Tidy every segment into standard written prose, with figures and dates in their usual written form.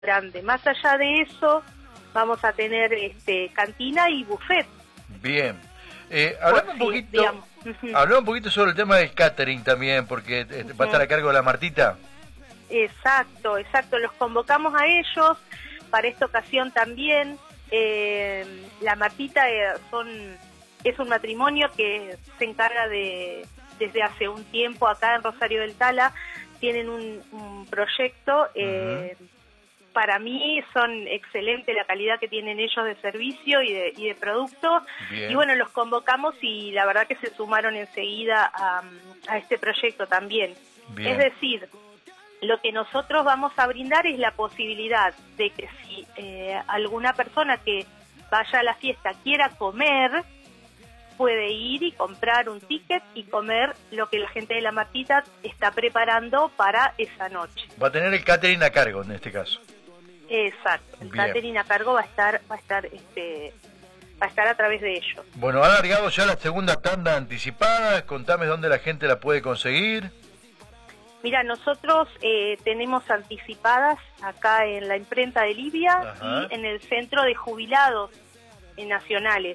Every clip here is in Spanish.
grande. Más allá de eso, vamos a tener cantina y buffet. Bien. Hablamos un poquito sobre el tema del catering también, porque va a estar a cargo de la Martita. Exacto. Los convocamos a ellos para esta ocasión también. La Martita es un matrimonio que se encarga desde hace un tiempo acá en Rosario del Tala. Tienen un proyecto. Para mí son excelente la calidad que tienen ellos de servicio y de producto. Bien. Y bueno, los convocamos y la verdad que se sumaron enseguida a este proyecto también. Bien. Es decir, lo que nosotros vamos a brindar es la posibilidad de que si alguna persona que vaya a la fiesta quiera comer, puede ir y comprar un ticket y comer lo que la gente de la Martita está preparando para esa noche. Va a tener el catering a cargo en este caso. Exacto, el catering a cargo va a estar a través de ellos. Bueno, ¿han largado ya la segunda tanda anticipada? Contame dónde la gente la puede conseguir. Mira, nosotros tenemos anticipadas acá en la imprenta de Livia. Ajá. Y en el centro de jubilados nacionales.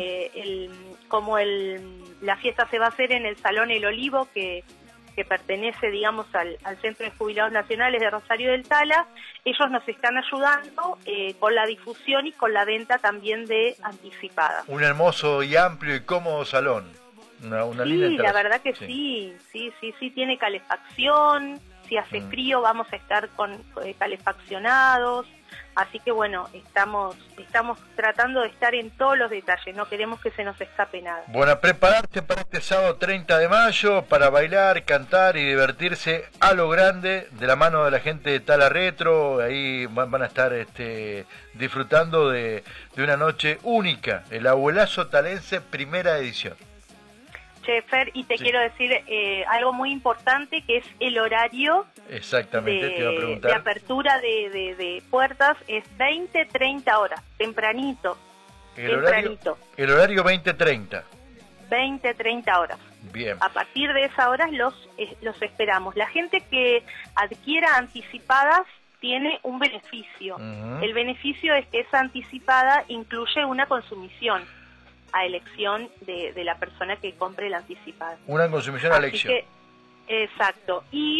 La fiesta se va a hacer en el Salón El Olivo, que pertenece, digamos, al Centro de Jubilados Nacionales de Rosario del Tala. Ellos nos están ayudando con la difusión y con la venta también de anticipadas. Un hermoso y amplio y cómodo salón. Una linda la verdad que sí, tiene calefacción. Si hace frío vamos a estar con calefaccionados. Así que bueno, estamos tratando de estar en todos los detalles, no queremos que se nos escape nada. Bueno, prepararte para este sábado 30 de mayo, para bailar, cantar y divertirse a lo grande, de la mano de la gente de Tala Retro. Ahí van a estar disfrutando de una noche única, el Abuelazo Talense, primera edición. Fer, y te quiero decir algo muy importante, que es el horario. Exactamente, te iba a preguntar. De apertura de puertas es 20-30 horas, tempranito. El horario 20-30. 20-30 horas. Bien. A partir de esas horas los esperamos. La gente que adquiera anticipadas tiene un beneficio. El beneficio es que esa anticipada incluye una consumición a elección de la persona que compre la anticipada. Una consumición a elección. Exacto. Y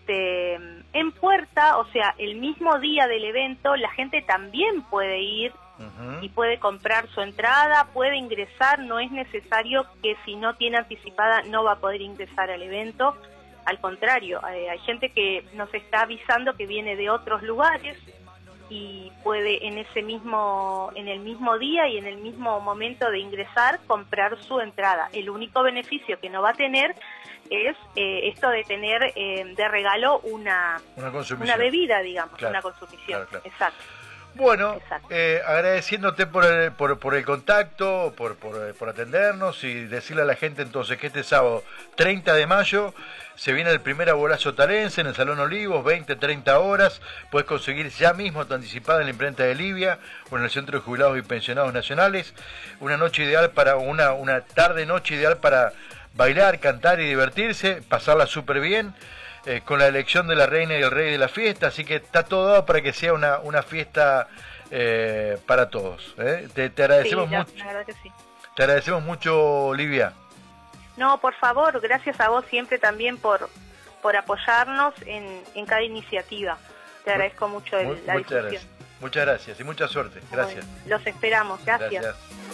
en puerta, o sea, el mismo día del evento, la gente también puede ir y puede comprar su entrada, puede ingresar. No es necesario que si no tiene anticipada no va a poder ingresar al evento. Al contrario, hay gente que nos está avisando que viene de otros lugares y puede en el mismo día y en el mismo momento de ingresar comprar su entrada. El único beneficio que no va a tener es esto de tener de regalo una bebida, digamos, claro, una consumición. Claro. Exacto. Bueno, agradeciéndote por el contacto, por atendernos y decirle a la gente entonces que este sábado 30 de mayo se viene el primer Abuelazo Talense en el Salón Olivos, 20-30 horas. Puedes conseguir ya mismo tu anticipada en la imprenta de Livia o en el Centro de Jubilados y Pensionados Nacionales. Una noche ideal para una tarde-noche ideal para bailar, cantar y divertirse, pasarla súper bien. Con la elección de la reina y el rey de la fiesta, así que está todo dado para que sea una fiesta para todos. Te agradecemos mucho. La verdad que sí. Te agradecemos mucho, Livia. No, por favor, gracias a vos siempre también por apoyarnos en cada iniciativa. Te agradezco mucho la difusión. Muchas gracias y mucha suerte. Gracias. Bueno, los esperamos. Gracias.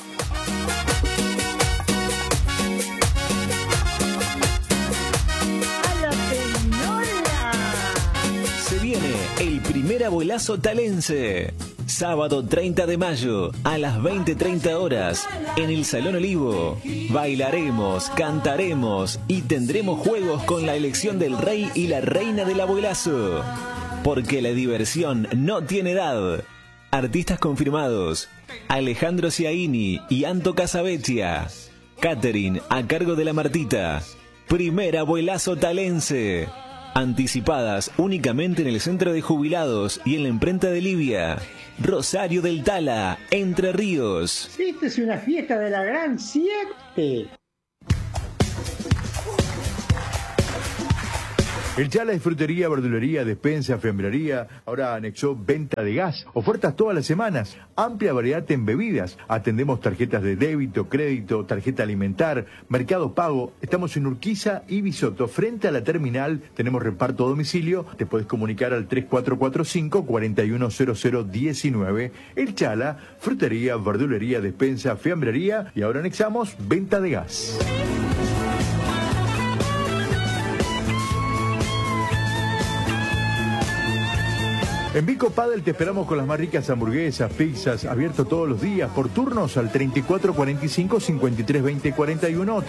Se viene el primer Abuelazo Talense. Sábado 30 de mayo a las 20:30 horas en el Salón Olivo. Bailaremos, cantaremos y tendremos juegos con la elección del rey y la reina del abuelazo. Porque la diversión no tiene edad. Artistas confirmados: Alejandro Ciaini y Anto Casavecchia. Catering a cargo de la Martita. Primer Abuelazo Talense. Anticipadas únicamente en el Centro de Jubilados y en la imprenta de Livia. Rosario del Tala, Entre Ríos. Esta es una fiesta de la Gran 7. El Chala es frutería, verdulería, despensa, fiambrería. Ahora anexó venta de gas. Ofertas todas las semanas. Amplia variedad en bebidas. Atendemos tarjetas de débito, crédito, tarjeta alimentar, mercado pago. Estamos en Urquiza y Bisoto. Frente a la terminal tenemos reparto a domicilio. Te puedes comunicar al 3445-410019. El Chala, frutería, verdulería, despensa, fiambrería. Y ahora anexamos venta de gas. En Vico Padel te esperamos con las más ricas hamburguesas, pizzas, abierto todos los días, por turnos al 3445-532041 o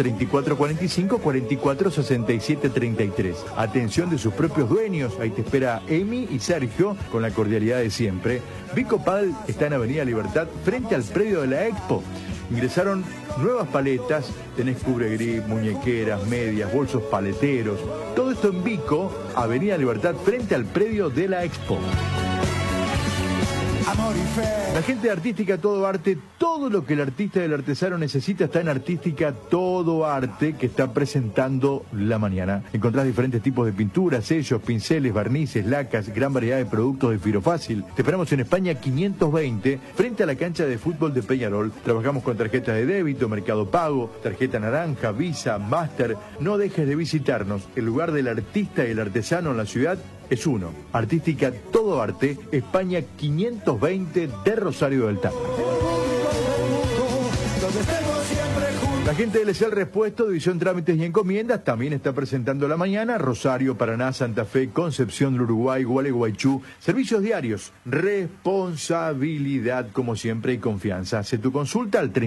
3445-446733. Atención de sus propios dueños, ahí te espera Emi y Sergio con la cordialidad de siempre. Vico Padel está en Avenida Libertad, frente al predio de la Expo. Ingresaron nuevas paletas, tenés cubregris, muñequeras, medias, bolsos paleteros. Todo esto en Vico, Avenida Libertad, frente al predio de la Expo. La gente de Artística Todo Arte, todo lo que el artista y el artesano necesita está en Artística Todo Arte, que está presentando la mañana. Encontrás diferentes tipos de pinturas, sellos, pinceles, barnices, lacas, gran variedad de productos de Firofácil. Te esperamos en España 520, frente a la cancha de fútbol de Peñarol. Trabajamos con tarjetas de débito, Mercado Pago, tarjeta naranja, Visa, Master. No dejes de visitarnos. El lugar del artista y el artesano en la ciudad es uno. Artística Todo Arte, España 520 de Rosario del Tata. La gente de LCL Repuesto, División Trámites y Encomiendas, también está presentando la mañana. Rosario, Paraná, Santa Fe, Concepción del Uruguay, Gualeguaychú. Servicios diarios, responsabilidad como siempre y confianza. Hace tu consulta al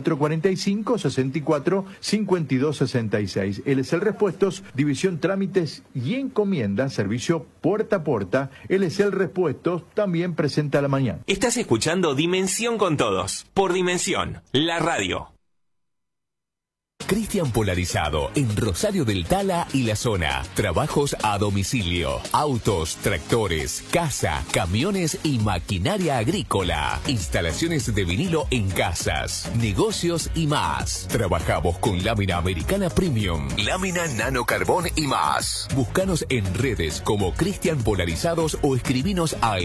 3445-64-5266. LCL Repuestos, División Trámites y Encomiendas, servicio puerta a puerta. LCL Repuestos también presenta la mañana. Estás escuchando Dimensión con Todos, por Dimensión, la radio. Cristian Polarizado en Rosario del Tala y la zona. Trabajos a domicilio, autos, tractores, casa, camiones y maquinaria agrícola. Instalaciones de vinilo en casas, negocios y más. Trabajamos con lámina americana premium, lámina nanocarbón y más. Búscanos en redes como Cristian Polarizados o escribinos al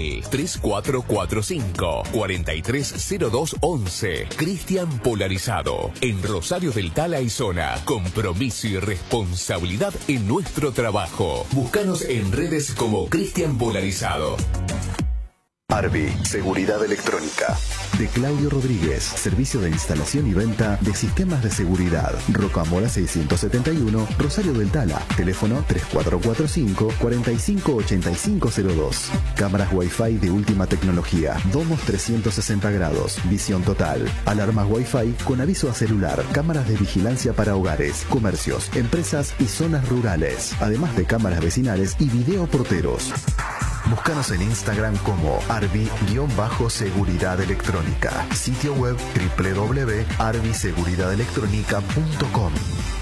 3445-430211. Cristian Polarizado en Rosario del Tala y zona. Compromiso y responsabilidad en nuestro trabajo. Búscanos en redes como Cristian Polarizado. Arbi, Seguridad Electrónica. De Claudio Rodríguez, servicio de instalación y venta de sistemas de seguridad. Rocamora 671, Rosario del Tala. Teléfono 3445-458502. Cámaras Wi-Fi de última tecnología. Domos 360 grados. Visión total. Alarmas Wi-Fi con aviso a celular. Cámaras de vigilancia para hogares, comercios, empresas y zonas rurales. Además de cámaras vecinales y videoporteros. Búscanos en Instagram como Arbi-Seguridad Electrónica. Sitio web www.arbiseguridadelectronica.com.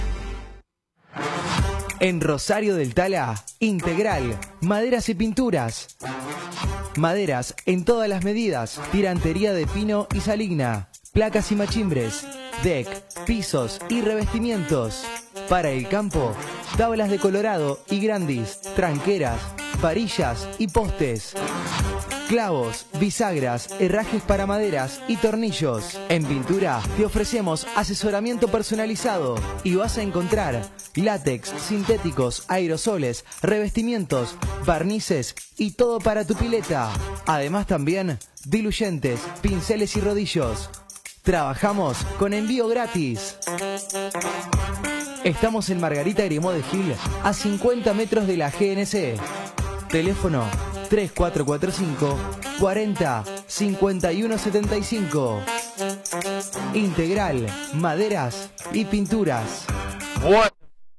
En Rosario del Tala, Integral, maderas y pinturas. Maderas en todas las medidas, tirantería de pino y saligna, placas y machimbres, deck, pisos y revestimientos. Para el campo, tablas de colorado y grandis, tranqueras, varillas y postes. Clavos, bisagras, herrajes para maderas y tornillos. En pintura te ofrecemos asesoramiento personalizado y vas a encontrar látex, sintéticos, aerosoles, revestimientos, barnices y todo para tu pileta. Además también diluyentes, pinceles y rodillos. Trabajamos con envío gratis. Estamos en Margarita Grimaud de Gil, a 50 metros de la GNC. Teléfono 3445 40 51 75. Integral, maderas y pinturas. Bueno,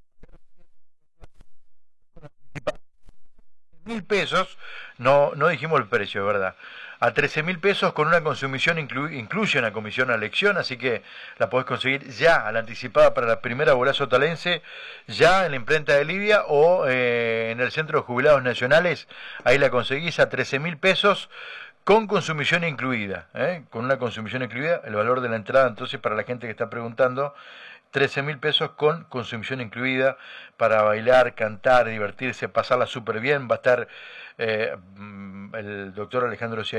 1.000 pesos, no dijimos el precio, ¿verdad? A 13.000 pesos con una consumición, incluye una comisión a elección, así que la podés conseguir ya a la anticipada para la primera Bolazo Talense, ya en la imprenta de Livia o en el Centro de Jubilados Nacionales. Ahí la conseguís a 13.000 pesos con consumición incluida, con una consumición incluida. El valor de la entrada, entonces, para la gente que está preguntando, 13.000 pesos con consumición incluida para bailar, cantar, divertirse, pasarla súper bien. Va a estar el doctor Alejandro